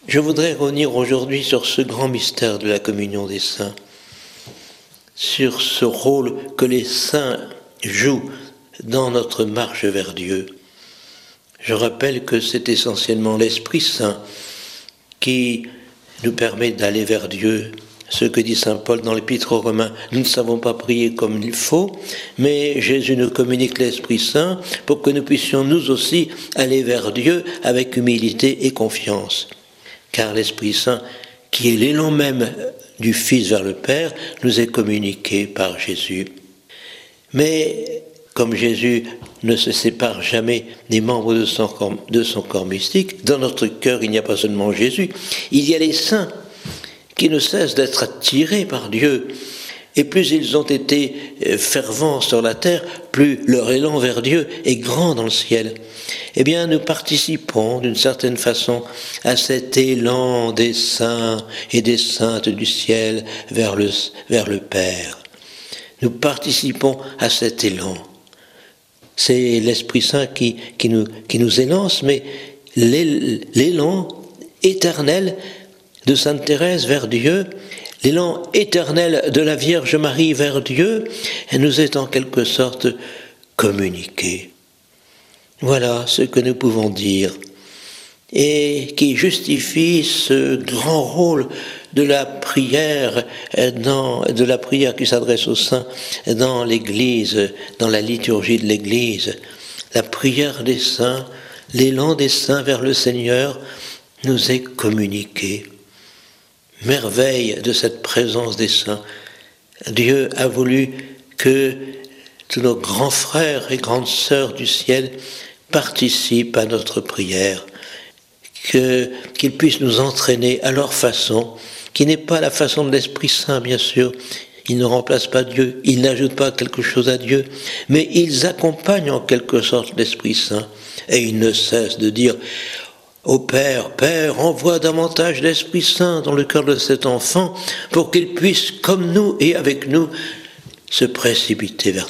Je voudrais revenir aujourd'hui sur ce grand mystère de la communion des saints, sur ce rôle que les saints jouent dans notre marche vers Dieu. Je rappelle que c'est essentiellement l'Esprit Saint qui nous permet d'aller vers Dieu. Ce que dit saint Paul dans l'Épître aux Romains, nous ne savons pas prier comme il faut, mais Jésus nous communique l'Esprit Saint pour que nous puissions nous aussi aller vers Dieu avec humilité et confiance. Car l'Esprit Saint, qui est l'élan même du Fils vers le Père, nous est communiqué par Jésus. Mais comme Jésus ne se sépare jamais des membres de son corps mystique, dans notre cœur il n'y a pas seulement Jésus, il y a les saints qui ne cessent d'être attirés par Dieu. Et plus ils ont été fervents sur la terre, plus leur élan vers Dieu est grand dans le ciel. Eh bien, nous participons d'une certaine façon à cet élan des saints et des saintes du ciel vers le Père. Nous participons à cet élan. C'est l'Esprit Saint qui nous élance, mais l'élan éternel de Sainte Thérèse vers Dieu, l'élan éternel de la Vierge Marie vers Dieu, nous est en quelque sorte communiqué. Voilà ce que nous pouvons dire, et qui justifie ce grand rôle de la prière, qui s'adresse aux saints dans l'Église, dans la liturgie de l'Église. La prière des saints, l'élan des saints vers le Seigneur nous est communiqué. Merveille de cette présence des saints. Dieu a voulu que tous nos grands frères et grandes sœurs du ciel participent à notre prière, qu'ils puissent nous entraîner à leur façon, qui n'est pas la façon de l'Esprit Saint, bien sûr. Ils ne remplacent pas Dieu, ils n'ajoutent pas quelque chose à Dieu, mais ils accompagnent en quelque sorte l'Esprit Saint, et ils ne cessent de dire « Ô Père, Père, envoie davantage l'Esprit Saint dans le cœur de cet enfant pour qu'il puisse, comme nous et avec nous, se précipiter vers toi. »